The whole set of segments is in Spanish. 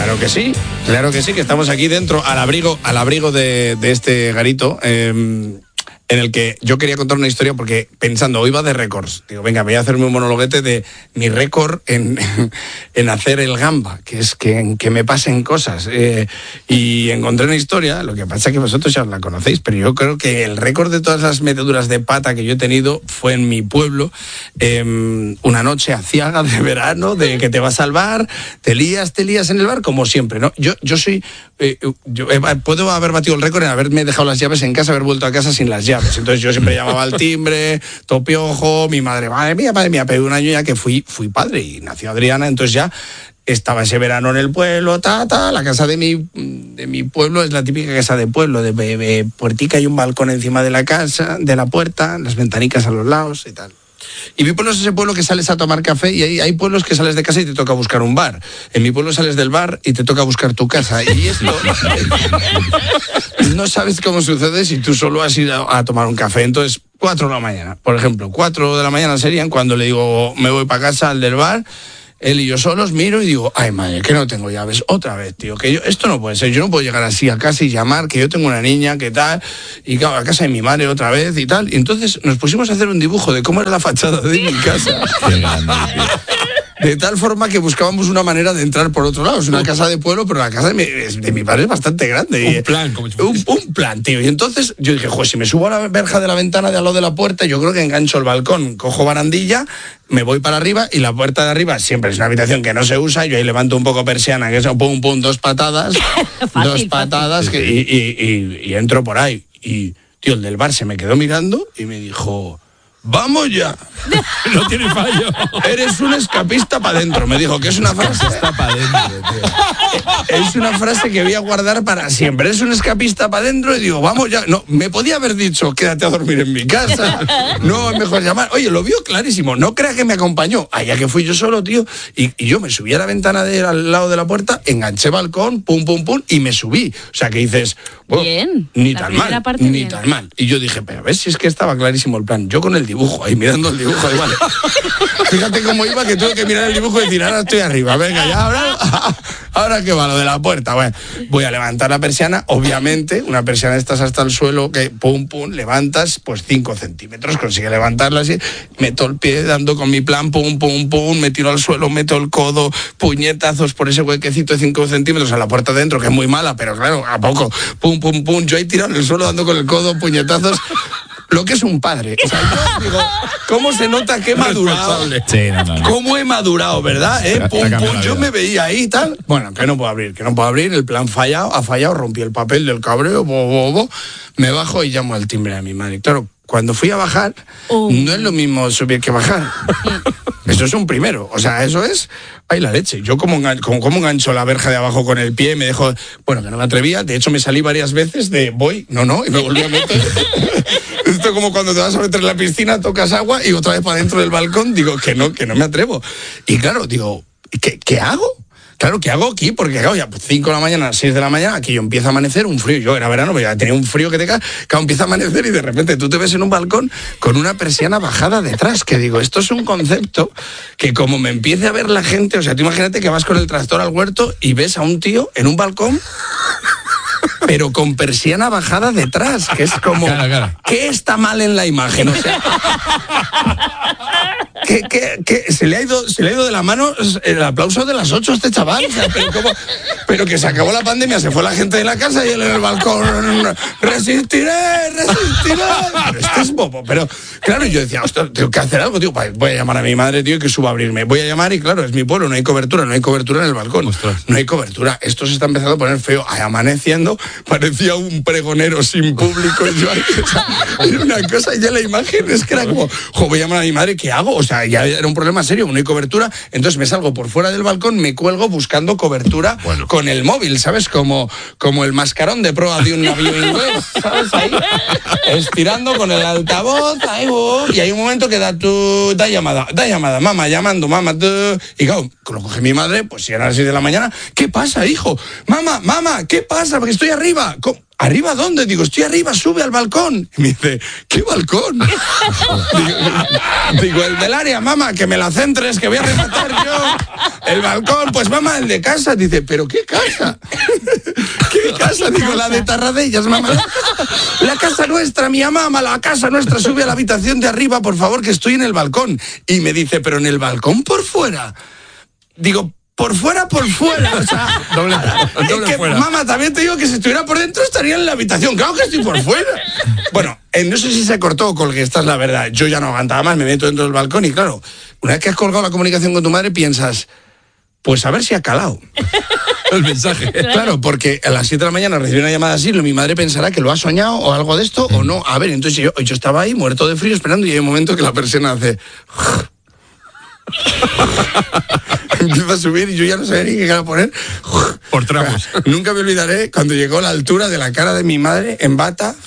Claro que sí, que estamos aquí dentro, al abrigo de este garito, en el que yo quería contar una historia porque pensando, hoy va de récords. Digo, venga, voy a hacerme un monologuete de mi récord en hacer el gamba, que es que me pasen cosas. Y encontré una historia, lo que pasa es que vosotros ya la conocéis, pero yo creo que el récord de todas las meteduras de pata que yo he tenido fue en mi pueblo, una noche aciaga de verano, de que te vas al bar, te lías en el bar, como siempre, ¿no? Yo soy... puedo haber batido el récord en haberme dejado las llaves en casa, haber vuelto a casa sin las llaves. Entonces yo siempre llamaba al timbre, topiojo, mi madre mía, pero un año ya que fui padre y nació Adriana, entonces ya estaba ese verano en el pueblo, la casa de mi pueblo es la típica casa de pueblo, de puertica y un balcón encima de la casa, de la puerta, las ventanicas a los lados y tal. Y mi pueblo es ese pueblo que sales a tomar café y hay pueblos que sales de casa y te toca buscar un bar. En mi pueblo sales del bar y te toca buscar tu casa. Y esto no sabes cómo sucede si tú solo has ido a tomar un café. Entonces, 4 de la mañana, por ejemplo, 4 de la mañana serían cuando le digo, me voy para casa al del bar. Él y yo solos miro y digo, ay madre, que no tengo llaves otra vez, tío, que esto no puede ser, yo no puedo llegar así a casa y llamar, que yo tengo una niña, que tal, y claro, a casa de mi madre otra vez y tal. Y entonces nos pusimos a hacer un dibujo de cómo era la fachada de mi casa. De tal forma que buscábamos una manera de entrar por otro lado. Es una casa de pueblo, pero la casa de mi padre es bastante grande. Un plan, tío. Y entonces yo dije, joder, si me subo a la verja de la ventana de al lado de la puerta, yo creo que engancho el balcón, cojo barandilla, me voy para arriba y la puerta de arriba siempre es una habitación que no se usa. Yo ahí levanto un poco persiana, que es pum, 2 patadas. Fácil, 2 patadas y entro por ahí. Y, tío, el del bar se me quedó mirando y me dijo... ¡Vamos ya! No tiene fallo. Eres un escapista para adentro. Me dijo que es una frase. Está para adentro, tío. Es una frase que voy a guardar para siempre. Eres un escapista para adentro y digo, vamos ya. No, me podía haber dicho, quédate a dormir en mi casa. No, es mejor llamar. Oye, lo vio clarísimo. No crea que me acompañó. Allá que fui yo solo, tío. Y yo me subí a la ventana al lado de la puerta, enganché balcón, pum, y me subí. O sea, que dices, bueno, bien. Ni tan mal. Y yo dije, pero a ver si es que estaba clarísimo el plan. Yo con el dibujo, ahí mirando el dibujo, igual. Fíjate cómo iba, que tuve que mirar el dibujo y decir, ahora estoy arriba, venga, ya, ahora que va lo de la puerta. Bueno, voy a levantar la persiana, obviamente, una persiana de estas hasta el suelo, que pum, levantas, pues 5 centímetros, consigue levantarla así, meto el pie dando con mi plan, pum, me tiro al suelo, meto el codo, puñetazos por ese huequecito de 5 centímetros a la puerta dentro, que es muy mala, pero claro, a poco, pum, yo ahí tirado en el suelo dando con el codo, puñetazos. Lo que es un padre. O sea, yo digo, ¿cómo se nota que he madurado? Sí, no. ¿Cómo he madurado, verdad? Yo me veía ahí y tal. Bueno, que no puedo abrir, el plan ha fallado, rompí el papel del cabreo, me bajo y llamo al timbre a mi madre. Claro, cuando fui a bajar, no es lo mismo subir que bajar. Eso es un primero, o sea, eso es... ¡Ay, la leche! Yo como engancho la verja de abajo con el pie, me dejo... Bueno, que no me atrevía, de hecho me salí varias veces de y me volví a meter. Esto como cuando te vas a meter en la piscina, tocas agua y otra vez para dentro del balcón, digo que no me atrevo. Y claro, digo, ¿qué hago? Claro, ¿qué hago aquí? Porque claro, ya 5 de la mañana, 6 de la mañana, aquí yo empieza a amanecer, un frío, yo era verano, pero ya tenía un frío que te cae, claro, empieza a amanecer y de repente tú te ves en un balcón con una persiana bajada detrás, que digo, esto es un concepto que como me empiece a ver la gente, o sea, tú imagínate que vas con el tractor al huerto y ves a un tío en un balcón, pero con persiana bajada detrás, que es como, claro. ¿Qué está mal en la imagen? O sea, que se le ha ido de la mano el aplauso de las 8 a este chaval, o sea, pero que se acabó la pandemia, se fue la gente de la casa y él en el balcón, resistiré, pero este es bobo, pero claro, yo decía, ostras, tengo que hacer algo, tío, voy a llamar a mi madre, tío, que suba a abrirme, voy a llamar y claro, es mi pueblo, no hay cobertura en el balcón, ostras. No hay cobertura, esto se está empezando a poner feo, amaneciendo, parecía un pregonero sin público, yo ahí, o sea, era una cosa, ya la imagen es que era como, voy a llamar a mi madre, ¿qué hago? O sea, ya era un problema serio, no hay cobertura, entonces me salgo por fuera del balcón, me cuelgo buscando cobertura con el móvil, ¿sabes? Como el mascarón de proa de un navío inglés, ¿sabes? Ahí, estirando con el altavoz, ahí, y hay un momento que da llamada, mamá, llamando, mamá, y claro, lo coge mi madre, pues si era a las 6 de la mañana, ¿qué pasa, hijo? Mamá, ¿qué pasa? Porque estoy arriba. ¿arriba dónde? Digo, estoy arriba, sube al balcón. Y me dice, ¿qué balcón? digo, el del área, mamá, que me la centres, que voy a rematar yo. El balcón, pues mamá, el de casa. Dice, ¿pero qué casa? ¿Qué casa? Digo, la de Tarradellas, mamá. La casa nuestra, mi mamá, la casa nuestra, sube a la habitación de arriba, por favor, que estoy en el balcón. Y me dice, ¿pero en el balcón por fuera? Digo, por fuera, o sea, Doble fuera. mamá, también te digo que si estuviera por dentro estaría en la habitación, claro que estoy por fuera. Bueno, no sé si se cortó o colgué, esta es la verdad, yo ya no aguantaba más, me meto dentro del balcón y claro, una vez que has colgado la comunicación con tu madre piensas, pues a ver si ha calado. El mensaje. Claro, porque a las 7 de la mañana recibí una llamada así, mi madre pensará que lo ha soñado o algo de esto o no. A ver, entonces yo estaba ahí muerto de frío esperando y hay un momento que la persiana hace... Empieza a subir y yo ya no sabía ni qué cara poner. Por tramos. Nunca me olvidaré cuando llegó a la altura de la cara de mi madre en bata.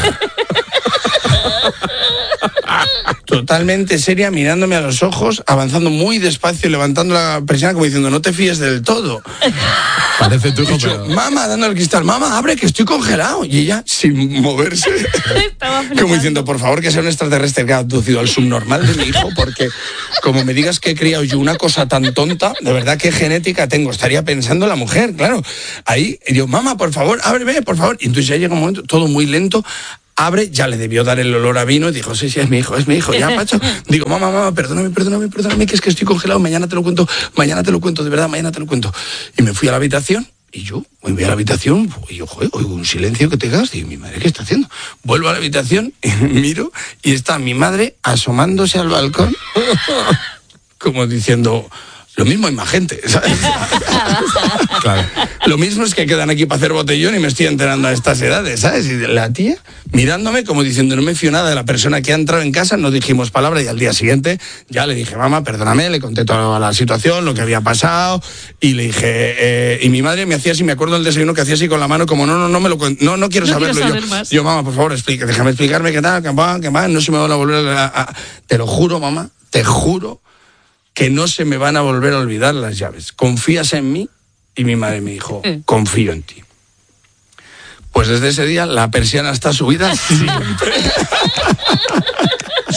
Totalmente seria, mirándome a los ojos, avanzando muy despacio y levantando la persiana como diciendo, no te fíes del todo. Parece tu hijo, Y yo, pero... mamá, dando el cristal, mamá, abre que estoy congelado. Y ella, sin moverse, como diciendo, por favor, que sea un extraterrestre que ha abducido al subnormal de mi hijo, porque como me digas que he criado yo una cosa tan tonta, de verdad, ¿qué genética tengo? Estaría pensando la mujer, claro. Ahí, y yo, mamá, por favor, ábreme, por favor. Y entonces ya llega un momento, todo muy lento, abre, ya le debió dar el olor a vino y dijo, sí, es mi hijo, ya, Pacho. Digo, mamá, perdóname, que es que estoy congelado, mañana te lo cuento, de verdad, mañana te lo cuento. Y me fui a la habitación, y yo, voy a la habitación, y yo, joder, oigo un silencio que te das, y mi madre, ¿qué está haciendo? Vuelvo a la habitación, y miro, y está mi madre asomándose al balcón, como diciendo... Lo mismo hay más gente, ¿sabes? Claro. Lo mismo es que quedan aquí para hacer botellón y me estoy enterando a estas edades, ¿sabes? Y la tía mirándome como diciendo, no me fío nada de la persona que ha entrado en casa, no dijimos palabra y al día siguiente ya le dije, mamá, perdóname, le conté toda la situación, lo que había pasado y le dije, y mi madre me hacía así, me acuerdo del desayuno que hacía así con la mano como, no me lo cuento, no quiero saberlo. Yo, mamá, por favor, déjame explicarme qué tal, qué va, no se me van a volver a... Te lo juro, mamá, te juro que no se me van a volver a olvidar las llaves. ¿Confías en mí? Y mi madre me dijo, confío en ti. Pues desde ese día la persiana está subida siempre.